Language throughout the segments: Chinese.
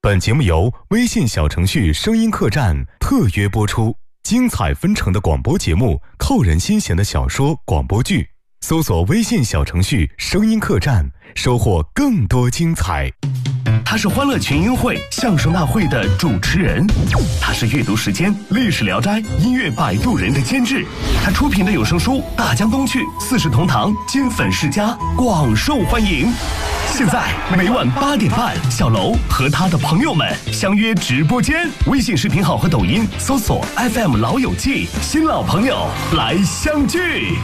本节目由微信小程序声音客栈特约播出，精彩纷呈的广播节目，扣人心弦的小说广播剧，搜索微信小程序声音客栈，收获更多精彩。 他是欢乐群英会相声大会的主持人，他是阅读时间历史聊斋音乐摆渡人的监制，他出品的有声书《大江东去》四世同堂金粉世家广受欢迎。现在每晚8点半，小楼和他的朋友们相约直播间，微信视频号和抖音搜索 FM 老友记，新老朋友来相聚。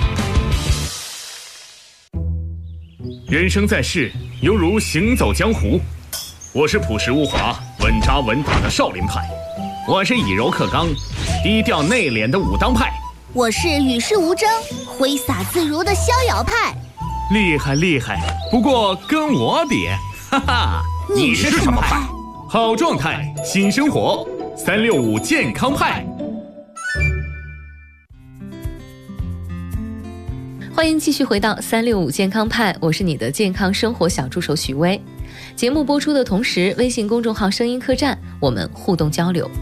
人生在世，犹如行走江湖。我是朴实无华、稳扎稳打的少林派，我是以柔克刚、低调内敛的武当派， 我是与世无争、挥洒自如的逍遥派。 厉害厉害，不过跟我比，哈哈， 你是什么派？ 好状态，新生活，365健康派。 欢迎继续回到365健康派，我是你的健康生活小助手许薇。节目播出的同时，微信公众号声音客栈我们互动交流。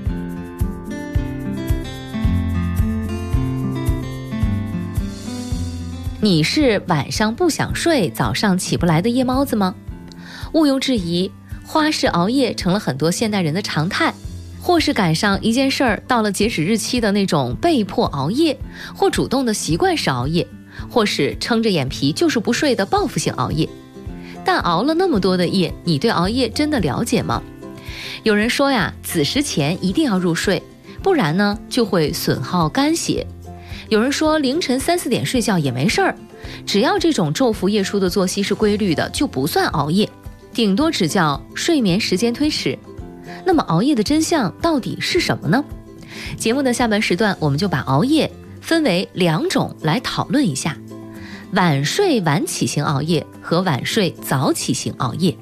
你是晚上不想睡，早上起不来的夜猫子吗？毋庸置疑，花式熬夜成了很多现代人的常态，或是赶上一件事儿到了截止日期的那种被迫熬夜，或主动的习惯式熬夜，或是撑着眼皮就是不睡的报复性熬夜。但熬了那么多的夜，你对熬夜真的了解吗？有人说呀，子时前一定要入睡，不然呢就会损耗肝血。有人说凌晨3、4点睡觉也没事儿，只要这种昼伏夜出的作息是规律的，就不算熬夜，顶多只叫睡眠时间推迟。那么熬夜的真相到底是什么呢？节目的下半时段，我们就把熬夜分为2种来讨论一下：晚睡晚起型熬夜和晚睡早起型熬夜。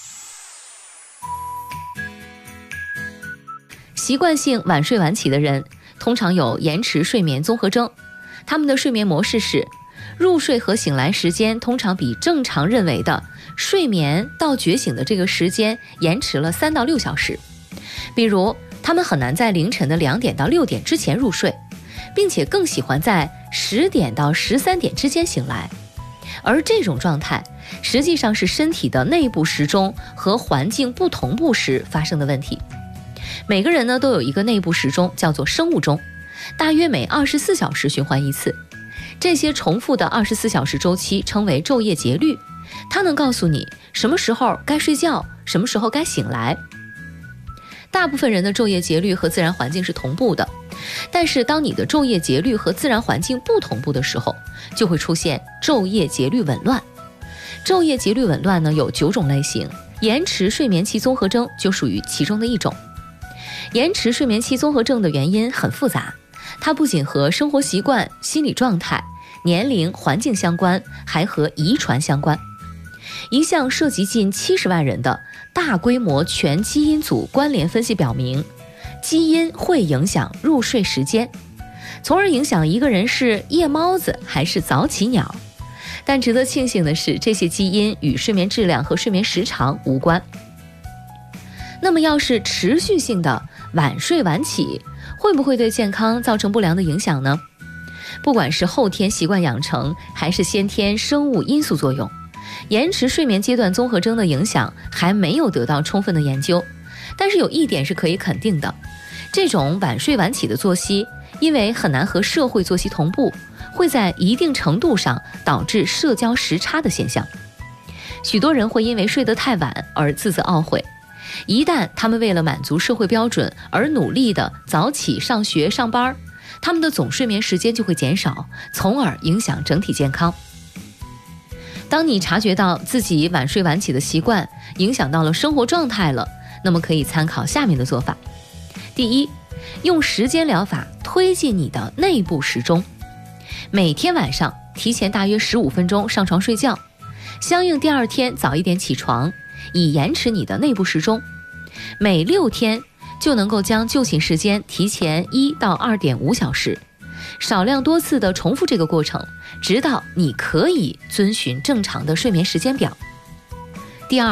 习惯性晚睡晚起的人通常有延迟睡眠综合征，他们的睡眠模式是入睡和醒来时间通常比正常认为的睡眠到觉醒的这个时间延迟了3到6小时。比如他们很难在凌晨的2点到6点之前入睡，并且更喜欢在10点到13点之间醒来。而这种状态实际上是身体的内部时钟和环境不同步时发生的问题。每个人呢都有一个内部时钟，叫做生物钟，大约每24小时循环一次。这些重复的24小时周期称为昼夜节律，它能告诉你什么时候该睡觉，什么时候该醒来。大部分人的昼夜节律和自然环境是同步的，但是当你的昼夜节律和自然环境不同步的时候，就会出现昼夜节律紊乱。昼夜节律紊乱呢有9种类型，延迟睡眠期综合征就属于其中的一种。延迟睡眠期综合症的原因很复杂，它不仅和生活习惯、心理状态、年龄、环境相关，还和遗传相关。一项涉及近70万人的大规模全基因组关联分析表明，基因会影响入睡时间，从而影响一个人是夜猫子还是早起鸟。但值得庆幸的是，这些基因与睡眠质量和睡眠时长无关。那么要是持续性的晚睡晚起，会不会对健康造成不良的影响呢？不管是后天习惯养成，还是先天生物因素作用，延迟睡眠阶段综合征的影响还没有得到充分的研究。但是有一点是可以肯定的，这种晚睡晚起的作息，因为很难和社会作息同步，会在一定程度上导致社交时差的现象。许多人会因为睡得太晚而自责懊悔，一旦他们为了满足社会标准而努力的早起上学上班，他们的总睡眠时间就会减少，从而影响整体健康。当你察觉到自己晚睡晚起的习惯影响到了生活状态了，那么可以参考下面的做法。第一，用时间疗法推进你的内部时钟，每天晚上提前大约15分钟上床睡觉，相应第2天早一点起床，以延迟你的内部时钟。每6天就能够将就寝时间提前1到2.5小时，少量多次的重复这个过程，直到你可以遵循正常的睡眠时间表。第二，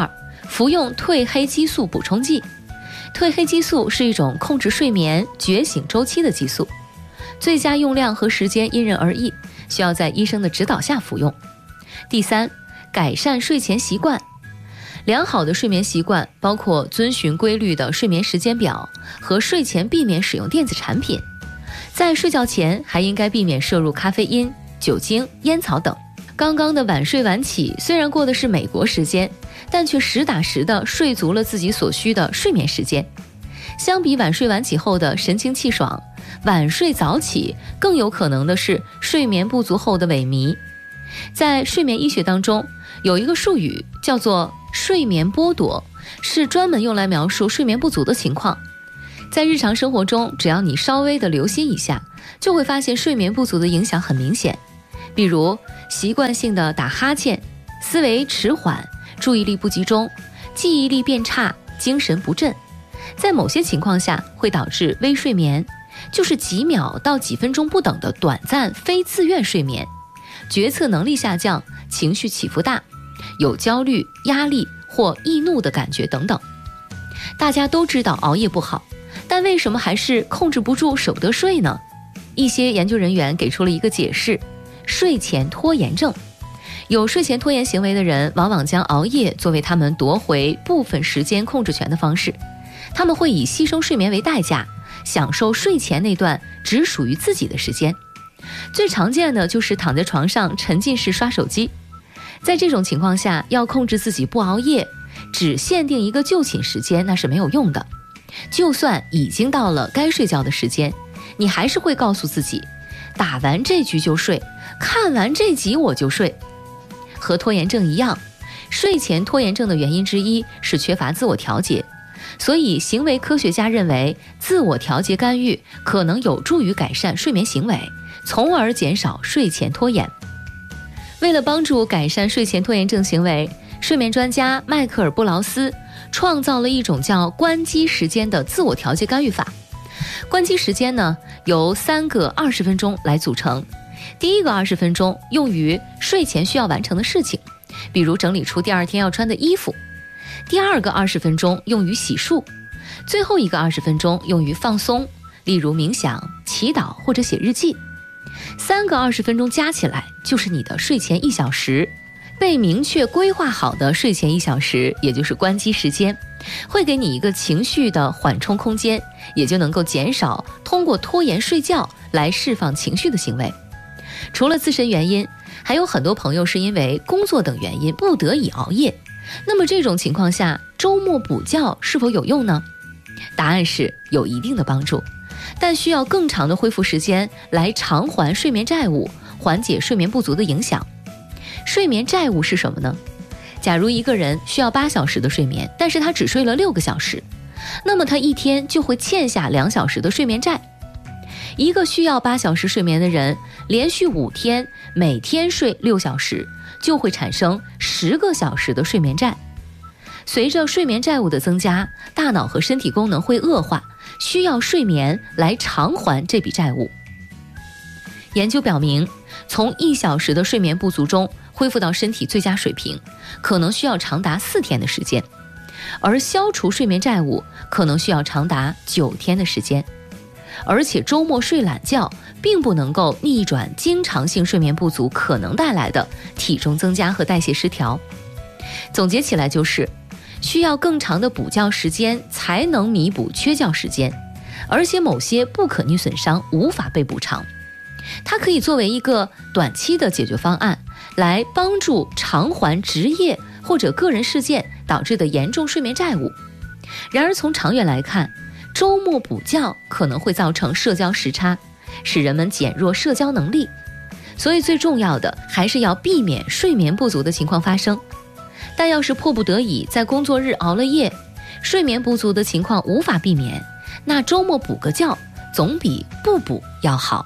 服用褪黑激素补充剂。褪黑激素是一种控制睡眠觉醒周期的激素，最佳用量和时间因人而异，需要在医生的指导下服用。第三，改善睡前习惯。良好的睡眠习惯包括遵循规律的睡眠时间表和睡前避免使用电子产品。在睡觉前还应该避免摄入咖啡因、酒精、烟草等。刚刚的晚睡晚起虽然过的是美国时间，但却实打实的睡足了自己所需的睡眠时间。相比晚睡晚起后的神清气爽，晚睡早起更有可能的是睡眠不足后的萎靡。在睡眠医学当中，有一个术语叫做睡眠剥夺，是专门用来描述睡眠不足的情况。在日常生活中，只要你稍微的留心一下，就会发现睡眠不足的影响很明显。比如习惯性的打哈欠、思维迟缓、注意力不集中、记忆力变差、精神不振，在某些情况下会导致微睡眠，就是几秒到几分钟不等的短暂非自愿睡眠，决策能力下降，情绪起伏大，有焦虑、压力或易怒的感觉等等。大家都知道熬夜不好，但为什么还是控制不住舍不得睡呢？一些研究人员给出了一个解释：睡前拖延症。有睡前拖延行为的人往往将熬夜作为他们夺回部分时间控制权的方式，他们会以牺牲睡眠为代价，享受睡前那段只属于自己的时间。最常见的就是躺在床上沉浸式刷手机。在这种情况下，要控制自己不熬夜，只限定一个就寝时间那是没有用的。就算已经到了该睡觉的时间，你还是会告诉自己，打完这局就睡，看完这集我就睡。和拖延症一样，睡前拖延症的原因之一是缺乏自我调节，所以行为科学家认为自我调节干预可能有助于改善睡眠行为，从而减少睡前拖延。为了帮助改善睡前拖延症行为，睡眠专家迈克尔·布劳斯创造了一种叫关机时间的自我调节干预法。关机时间呢，由3个20分钟来组成。第一个20分钟用于睡前需要完成的事情，比如整理出第二天要穿的衣服。第二个20分钟用于洗漱。最后一个20分钟用于放松，例如冥想、祈祷或者写日记。3个20分钟加起来就是你的睡前1小时。被明确规划好的睡前1小时，也就是关机时间，会给你一个情绪的缓冲空间，也就能够减少通过拖延睡觉来释放情绪的行为。除了自身原因，还有很多朋友是因为工作等原因不得已熬夜。那么这种情况下，周末补觉是否有用呢？答案是有一定的帮助，但需要更长的恢复时间来偿还睡眠债务，缓解睡眠不足的影响。睡眠债务是什么呢？假如一个人需要8小时的睡眠，但是他只睡了6个小时，那么他一天就会欠下2小时的睡眠债。一个需要8小时睡眠的人，连续5天每天睡6小时，就会产生10个小时的睡眠债。随着睡眠债务的增加，大脑和身体功能会恶化，需要睡眠来偿还这笔债务。研究表明，从1小时的睡眠不足中恢复到身体最佳水平，可能需要长达4天的时间，而消除睡眠债务可能需要长达9天的时间。而且周末睡懒觉并不能够逆转经常性睡眠不足可能带来的体重增加和代谢失调。总结起来就是，需要更长的补觉时间才能弥补缺觉时间，而且某些不可逆损伤无法被补偿。它可以作为一个短期的解决方案，来帮助偿还职业或者个人事件导致的严重睡眠债务。然而从长远来看，周末补觉可能会造成社交时差，使人们减弱社交能力。所以最重要的还是要避免睡眠不足的情况发生。但要是迫不得已在工作日熬了夜，睡眠不足的情况无法避免，那周末补个觉总比不补要好。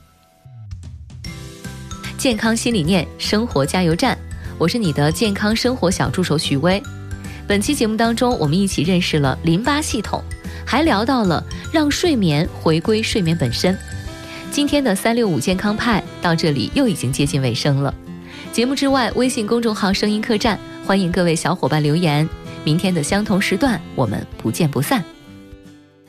健康新理念，生活加油站，我是你的健康生活小助手许巍。本期节目当中，我们一起认识了淋巴系统，还聊到了让睡眠回归睡眠本身。今天的365健康派到这里又已经接近尾声了。节目之外，微信公众号声音客栈，欢迎各位小伙伴留言， 明天的相同时段，我们不见不散。